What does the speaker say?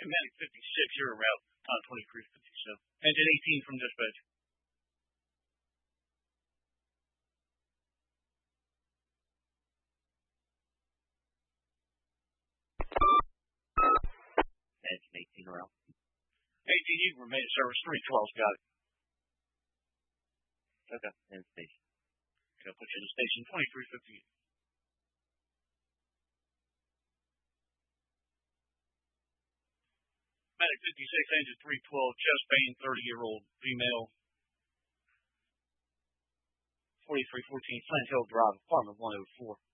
And Medic 56, you're en route, 2357. Engine 18 from dispatch. Engine 18 around. 18, you remain at service 312's got it. Okay, in station. I'll put you in the station 2358. Medic 56, engine 312, chest pain, 30-year-old female. 4314 Flint Hill Drive, apartment 104.